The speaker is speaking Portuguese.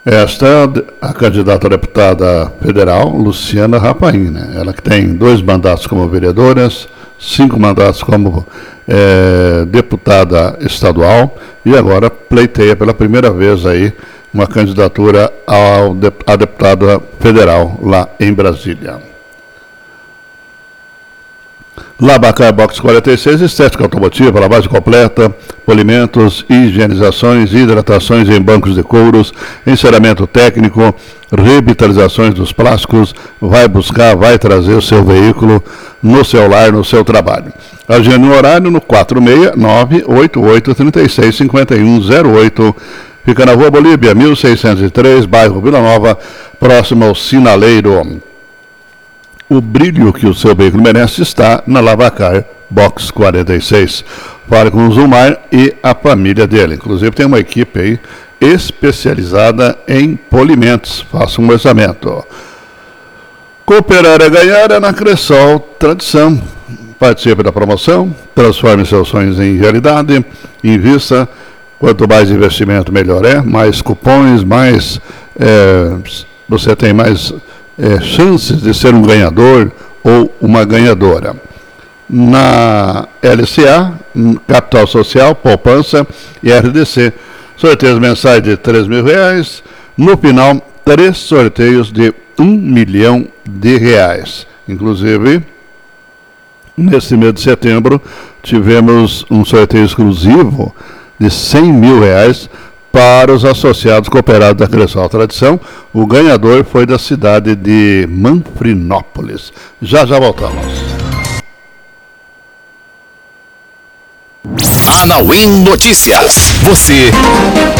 Esta é a candidata a deputada federal, Luciana Rapaim, né? Ela que tem 2 mandatos como vereadora, 5 mandatos como deputada estadual e agora pleiteia pela primeira vez aí uma candidatura a deputada federal lá em Brasília. Lavacar Box 46, estética automotiva, lavagem completa, polimentos, higienizações, hidratações em bancos de couros, enceramento técnico, revitalizações dos plásticos, vai buscar, vai trazer o seu veículo no seu lar, no seu trabalho. Agende um horário no 469-8836-5108, fica na Rua Bolívia, 1603, bairro Vila Nova, próximo ao Sinaleiro. O brilho que o seu veículo merece está na Lavacar Box 46. Fale com o Zumar e a família dele. Inclusive tem uma equipe aí especializada em polimentos. Faça um orçamento. Cooperar é ganhar é na Cressol Tradição. Participe da promoção, transforme seus sonhos em realidade, invista. Quanto mais investimento, melhor é. Mais cupons, mais você tem mais chances de ser um ganhador ou uma ganhadora. Na LCA, Capital Social, Poupança e RDC, sorteios mensais de R$3.000, no final 3 sorteios de R$1 milhão. Inclusive, neste mês de setembro, tivemos um sorteio exclusivo de R$100 mil para os associados cooperados da Cressol Tradição. O ganhador foi da cidade de Manfrinópolis. Já voltamos. Anauim Notícias. Você